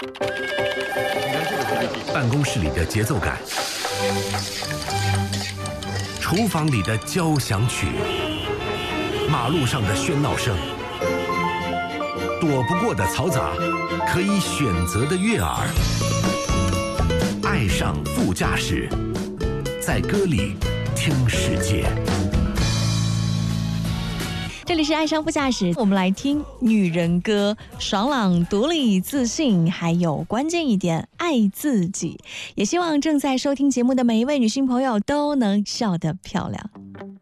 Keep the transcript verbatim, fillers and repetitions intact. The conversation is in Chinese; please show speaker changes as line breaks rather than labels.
办公室里的节奏感，厨房里的交响曲，马路上的喧闹声，躲不过的嘈杂，可以选择的悦耳。爱上副驾驶，在歌里听世界。
这里是爱上副驾驶，我们来听女人歌，爽朗、独立、自信，还有关键一点，爱自己。也希望正在收听节目的每一位女性朋友都能笑得漂亮。